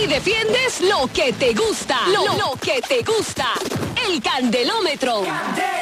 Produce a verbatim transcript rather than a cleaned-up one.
y defiendes lo que te gusta. Lo, lo que te gusta. El Candelómetro. Candela.